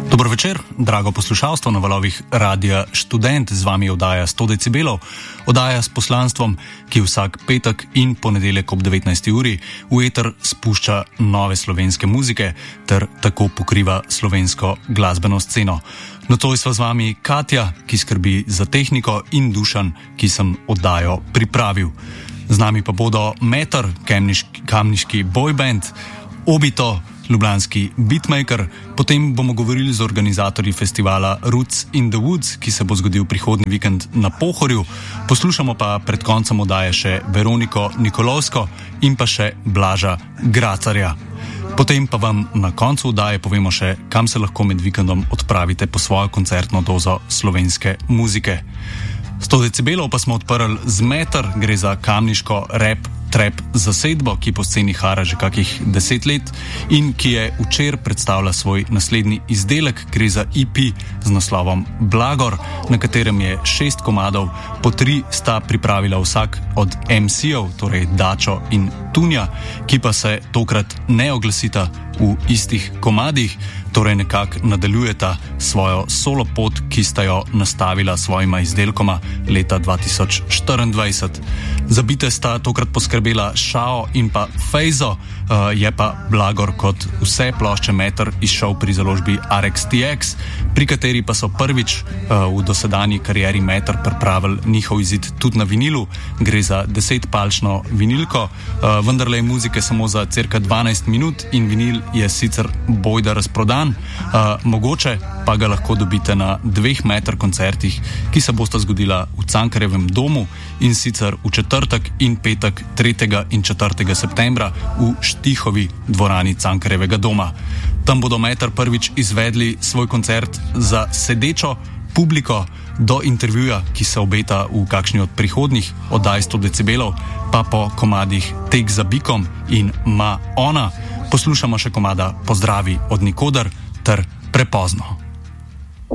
Dober večer, drago poslušalstvo na valovih Radia Študent, z vami oddaja 100 decibelov, oddaja s poslanstvom, ki vsak petek in ponedeljek ob 19. uri v eter spušča nove slovenske muzike ter tako pokriva slovensko glasbeno sceno. Nocoj sva z vami Katja, ki skrbi za tehniko, in Dušan, ki sem oddajo pripravil. Z nami pa bodo Meter, kamniški boyband, Obito, ljubljanski beatmaker, potem bomo govorili z organizatorji festivala Roots in the Woods, ki se bo zgodil prihodnji vikend na Pohorju. Poslušamo pa pred koncem oddaje še Veroniko Nikolovsko in pa še Blaža Gracarja. Potem pa vam na koncu oddaje povemo še, kam se lahko med vikendom odpravite po svojo koncertno dozo slovenske muzike. 100 decibelov pa smo odprli z Meter, gre za kamniško trap zasedbo, ki po sceni hara že kakih 10 let in ki je včeraj predstavila svoj naslednji izdelek. Gre za EP z naslovom Blagor, na katerem je 6 komadov, po 3 sta pripravila vsak od MC-jev, torej Dačo in Tunja, ki pa se tokrat ne oglasita v istih komadih, torej nekako nadaljujeta svojo solo pot, ki sta jo nastavila svojima izdelkoma leta 2024. Za bite sta tokrat poskrbela Šao in pa Fejzo, je pa Blagor kot vse plošče Meter izšel pri založbi RXTX, pri kateri pa so prvič v dosedanji karieri Meter pripravili njihov izid tudi na vinilu. Gre za 10-palčno vinilko, vendarle je muzike samo za cirka 12 minut in vinil je sicer bojda razprodan, mogoče pa ga lahko dobite na 2 Meter koncertih, ki se bosta zgodila v Cankarjevem domu, in sicer v četrtek in petek 3. in 4. septembra v Štihovi dvorani Cankarjevega doma. Tam bodo Meter prvič izvedli svoj koncert za sedečo publiko. Do intervjuja, ki se obeta v kakšni od prihodnjih oddaj 100 decibelov, pa po komadih Tek za bikom in Ma ona, poslušamo še komada Pozdravi od nikoder ter Prepozno.